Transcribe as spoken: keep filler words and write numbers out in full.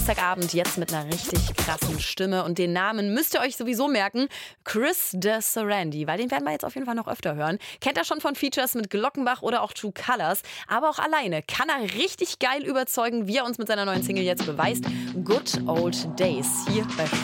Samstagabend jetzt mit einer richtig krassen Stimme und den Namen müsst ihr euch sowieso merken, Chris de Sarandí, weil den werden wir jetzt auf jeden Fall noch öfter hören. Kennt er schon von Features mit Glockenbach oder auch True Colors, aber auch alleine kann er richtig geil überzeugen, wie er uns mit seiner neuen Single jetzt beweist. Good Old Days hier bei